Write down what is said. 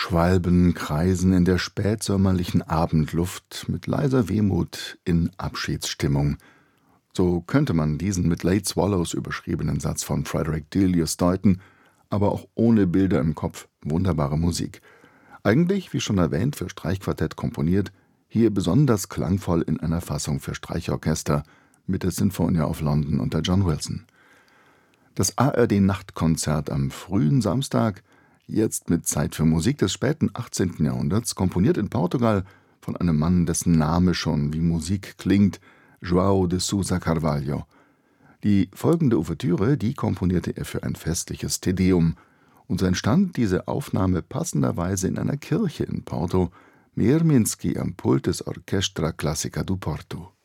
Schwalben kreisen in der spätsommerlichen Abendluft mit leiser Wehmut in Abschiedsstimmung. So könnte man diesen mit Late Swallows überschriebenen Satz von Frederick Delius deuten, aber auch ohne Bilder im Kopf wunderbare Musik. Eigentlich, wie schon erwähnt, für Streichquartett komponiert, hier besonders klangvoll in einer Fassung für Streichorchester mit der Sinfonia of London unter John Wilson. Das ARD-Nachtkonzert am frühen Samstag, jetzt mit Zeit für Musik des späten 18. Jahrhunderts, komponiert in Portugal von einem Mann, dessen Name schon wie Musik klingt, João de Sousa Carvalho. Die folgende Ouvertüre, die komponierte er für ein festliches Te Deum, und so entstand diese Aufnahme passenderweise in einer Kirche in Porto, Mierminski am Pult des Orchestra Clássica do Porto.